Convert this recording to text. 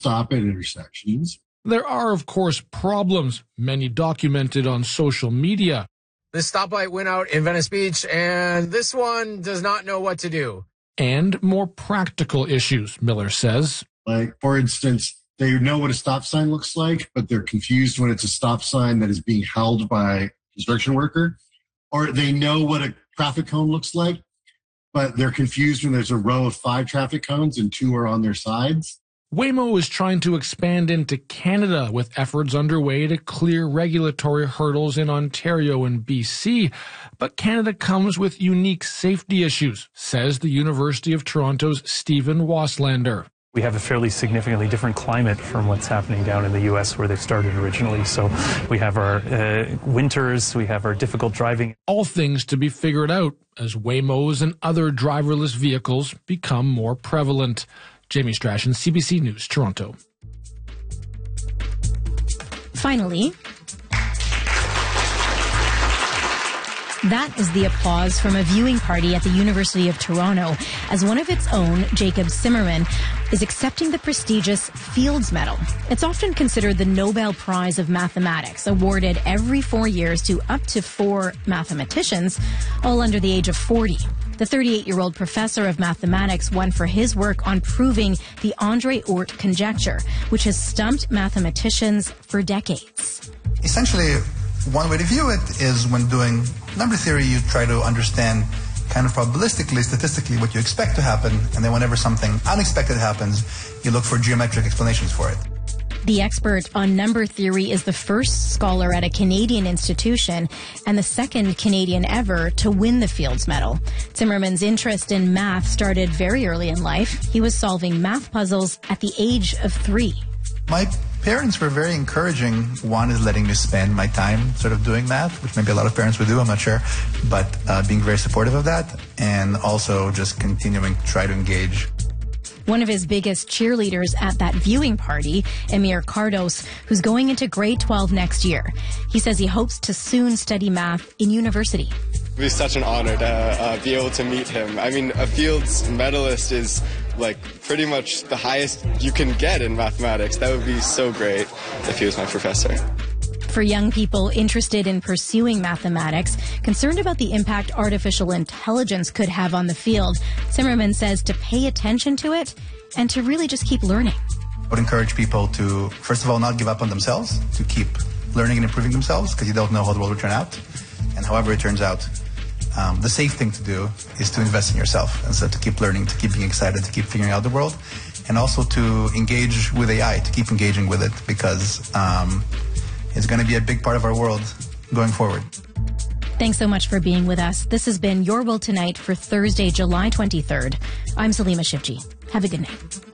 stop at intersections. There are, of course, problems, many documented on social media. This stoplight went out in Venice Beach, and this one does not know what to do. And more practical issues, Miller says. Like, for instance, they know what a stop sign looks like, but they're confused when it's a stop sign that is being held by a construction worker. Or they know what a traffic cone looks like, but they're confused when there's a row of 5 traffic cones and 2 are on their sides. Waymo is trying to expand into Canada with efforts underway to clear regulatory hurdles in Ontario and BC. But Canada comes with unique safety issues, says the University of Toronto's Stephen Waslander. We have a fairly significantly different climate from what's happening down in the U.S. where they started originally. So we have our winters, we have our difficult driving. All things to be figured out as Waymos and other driverless vehicles become more prevalent. Jamie Strachan, CBC News, Toronto. Finally, that is the applause from a viewing party at the University of Toronto as one of its own, Jacob Zimmerman, is accepting the prestigious Fields Medal. It's often considered the Nobel Prize of Mathematics, awarded every 4 years to up to 4 mathematicians, all under the age of 40. The 38-year-old professor of mathematics won for his work on proving the Andre-Oort conjecture, which has stumped mathematicians for decades. Essentially, one way to view it is when doing number theory, you try to understand kind of probabilistically, statistically, what you expect to happen, and then whenever something unexpected happens, you look for geometric explanations for it. The expert on number theory is the first scholar at a Canadian institution and the second Canadian ever to win the Fields Medal. Zimmerman's interest in math started very early in life. He was solving math puzzles at the age of 3. My parents were very encouraging. One is letting me spend my time sort of doing math, which maybe a lot of parents would do, I'm not sure, but being very supportive of that, and also just continuing to try to engage. One of his biggest cheerleaders at that viewing party, Emir Cardos, who's going into grade 12 next year. He says he hopes to soon study math in university. It was such an honor to be able to meet him. I mean, a Fields medalist is like pretty much the highest you can get in mathematics. That would be so great if he was my professor. For young people interested in pursuing mathematics, concerned about the impact artificial intelligence could have on the field, Zimmerman says to pay attention to it and to really just keep learning. I would encourage people to, first of all, not give up on themselves, to keep learning and improving themselves, because you don't know how the world will turn out. And however it turns out, the safe thing to do is to invest in yourself. And so to keep learning, to keep being excited, to keep figuring out the world, and also to engage with AI, to keep engaging with it, because it's going to be a big part of our world going forward. Thanks so much for being with us. This has been Your World Tonight for Thursday, July 23rd. I'm Salima Shivji. Have a good night.